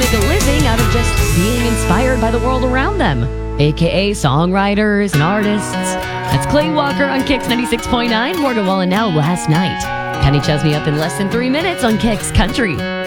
make a living out of just being inspired by the world around them, aka songwriters and artists. That's Clay Walker on Kicks 96.9. Morgan Wallen now last night. Penny Chesney up in less than 3 minutes on Kicks Country.